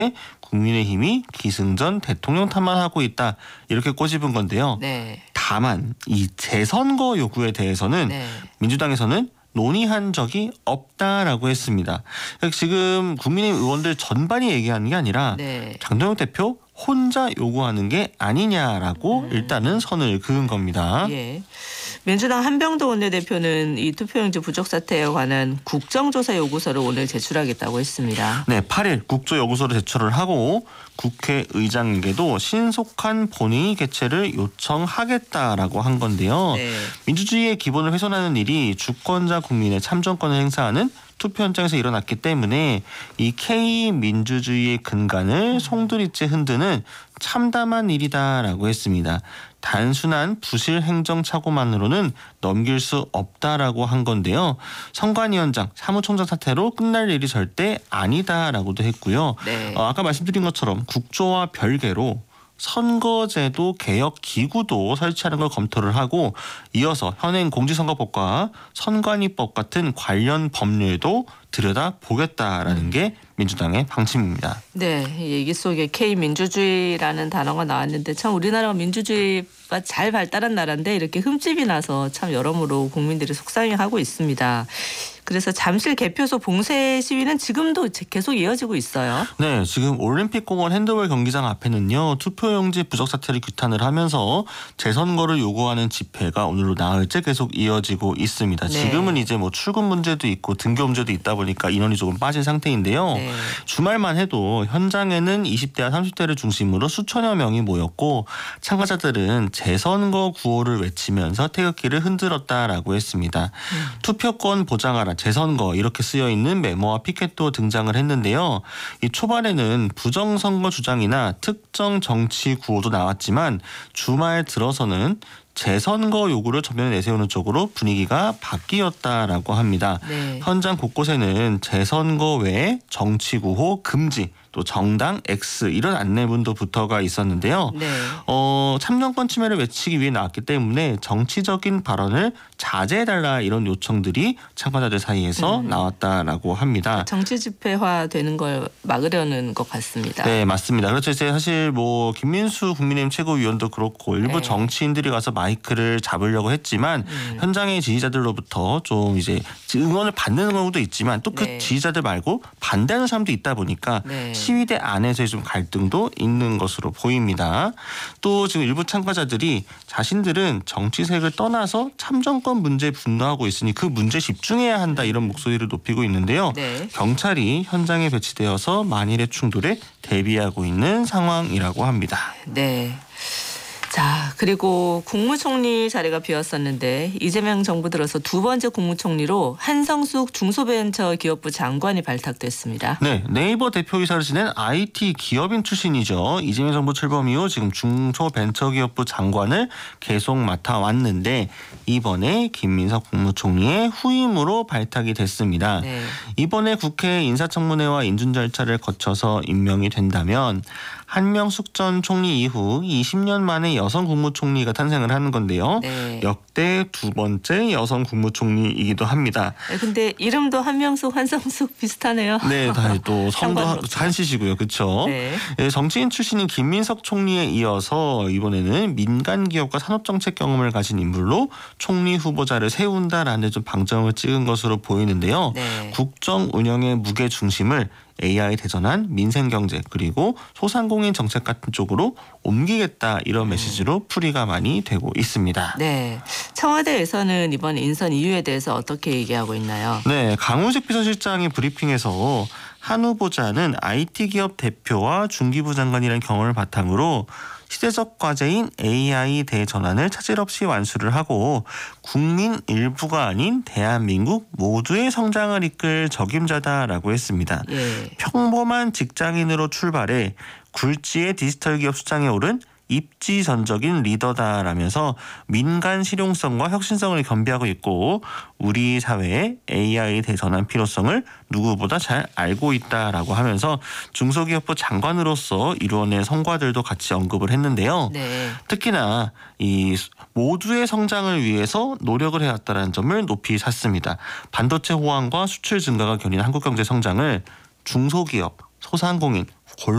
국민의힘이 기승전 대통령 탓만하고 있다 이렇게 꼬집은 건데요. 네. 다만 이 재선거 요구에 대해서는 네. 민주당에서는 논의한 적이 없다라고 했습니다. 지금 국민의힘 의원들 전반이 얘기하는 게 아니라 네. 장동혁 대표 혼자 요구하는 게 아니냐라고 일단은 선을 그은 겁니다. 예. 민주당 한병도 원내대표는 이 투표용지 부족 사태에 관한 국정조사 요구서를 오늘 제출하겠다고 했습니다. 네, 8일 국조요구서를 제출을 하고 국회의장에게도 신속한 본회의 개최를 요청하겠다라고 한 건데요. 네. 민주주의의 기본을 훼손하는 일이 주권자 국민의 참정권을 행사하는 투표 현장에서 일어났기 때문에 이 K민주주의의 근간을 송두리째 흔드는 참담한 일이다라고 했습니다. 단순한 부실 행정착오만으로는 넘길 수 없다라고 한 건데요. 선관위원장, 사무총장 사태로 끝날 일이 절대 아니다라고도 했고요. 네. 아까 말씀드린 것처럼 국조와 별개로 선거제도 개혁 기구도 설치하는 걸 검토를 하고 이어서 현행 공직선거법과 선관위법 같은 관련 법률도 들여다보겠다라는 게 민주당의 방침입니다. 네, 이 얘기 속에 K민주주의라는 단어가 나왔는데 참 우리나라가 민주주의가 잘 발달한 나라인데 이렇게 흠집이 나서 참 여러모로 국민들이 속상해하고 있습니다. 그래서 잠실 개표소 봉쇄 시위는 지금도 계속 이어지고 있어요. 네, 지금 올림픽공원 핸드볼 경기장 앞에는요. 투표용지 부족 사태를 규탄을 하면서 재선거를 요구하는 집회가 오늘로 나흘째 계속 이어지고 있습니다. 네. 지금은 이제 뭐 출근 문제도 있고 등교 문제도 있다 보니까 인원이 조금 빠진 상태인데요. 네. 주말만 해도 현장에는 20대와 30대를 중심으로 수천여 명이 모였고 참가자들은 재선거 구호를 외치면서 태극기를 흔들었다라고 했습니다. 투표권 보장하라 재선거 이렇게 쓰여있는 메모와 피켓도 등장을 했는데요. 이 초반에는 부정선거 주장이나 특정 정치 구호도 나왔지만 주말 들어서는 재선거 요구를 전면에 내세우는 쪽으로 분위기가 바뀌었다라고 합니다. 네. 현장 곳곳에는 재선거 외에 정치 구호 금지 또 정당 X 이런 안내문도 붙어가 있었는데요. 네. 참정권 침해를 외치기 위해 나왔기 때문에 정치적인 발언을 자제해달라 이런 요청들이 참가자들 사이에서 나왔다라고 합니다. 정치 집회화 되는 걸 막으려는 것 같습니다. 네, 맞습니다. 그렇죠. 이제 사실 뭐 김민수 국민의힘 최고위원도 그렇고 일부 네. 정치인들이 가서 마이크를 잡으려고 했지만 현장의 지지자들로부터 좀 이제 응원을 받는 경우도 있지만 또 그 네. 지지자들 말고 반대하는 사람도 있다 보니까 네. 시위대 안에서의 좀 갈등도 있는 것으로 보입니다. 또 지금 일부 참가자들이 자신들은 정치색을 떠나서 참정권 문제에 분노하고 있으니 그 문제에 집중해야 한다 이런 목소리를 높이고 있는데요. 네. 경찰이 현장에 배치되어서 만일의 충돌에 대비하고 있는 상황이라고 합니다. 네. 자, 그리고 국무총리 자리가 비었었는데 이재명 정부 들어서 두 번째 국무총리로 한성숙 중소벤처기업부 장관이 발탁됐습니다. 네, 네이버 대표이사를 지낸 IT 기업인 출신이죠. 이재명 정부 출범 이후 지금 중소벤처기업부 장관을 계속 맡아왔는데 이번에 김민석 국무총리의 후임으로 발탁이 됐습니다. 네. 이번에 국회 인사청문회와 인준 절차를 거쳐서 임명이 된다면 한명숙 전 총리 이후 20년 만에 여성 국무총리가 탄생을 하는 건데요. 네. 역대 두 번째 여성 국무총리이기도 합니다. 근데 이름도 한명숙, 한성숙 비슷하네요. 네, 또 성도 상관없죠. 한시시고요. 그렇죠? 네. 네, 정치인 출신인 김민석 총리에 이어서 이번에는 민간 기업과 산업 정책 경험을 가진 인물로 총리 후보자를 세운다라는 좀 방점을 찍은 것으로 보이는데요. 네. 국정 운영의 무게 중심을 AI 대전환, 민생경제 그리고 소상공인 정책 같은 쪽으로 옮기겠다 이런 메시지로 풀이가 많이 되고 있습니다. 네. 청와대에서는 이번 인선 이유에 대해서 어떻게 얘기하고 있나요? 네, 강훈식 비서실장이 브리핑에서 한 후보자는 IT 기업 대표와 중기부 장관이라는 경험을 바탕으로 시대적 과제인 AI 대전환을 차질 없이 완수를 하고 국민 일부가 아닌 대한민국 모두의 성장을 이끌 적임자다라고 했습니다. 예. 평범한 직장인으로 출발해 굴지의 디지털 기업 수장에 오른 입지전적인 리더다라면서 민간 실용성과 혁신성을 겸비하고 있고 우리 사회의 AI 대전환 필요성을 누구보다 잘 알고 있다라고 하면서 중소기업부 장관으로서 이루어낸 성과들도 같이 언급을 했는데요. 네. 특히나 이 모두의 성장을 위해서 노력을 해왔다는 점을 높이 샀습니다. 반도체 호황과 수출 증가가 견인 한국 경제 성장을 중소기업, 소상공인,